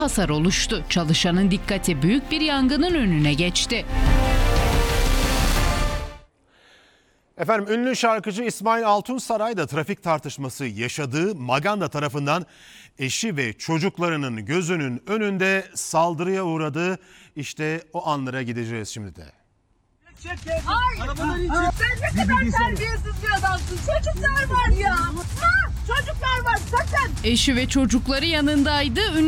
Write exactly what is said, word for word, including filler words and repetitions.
hasar oluştu. Çalışanın dikkati büyük bir yangının önüne geçti. Efendim ünlü şarkıcı İsmail Altunsaray da trafik tartışması yaşadığı Maganda tarafından eşi ve çocuklarının gözünün önünde saldırıya uğradı. İşte o anlara gideceğiz şimdi de. Hayır. Sen ne kadar terbiyesiz bir adamsın. Çocuklar var ya. Ha, çocuklar var sakın. Eşi ve çocukları yanındaydı. Ünlü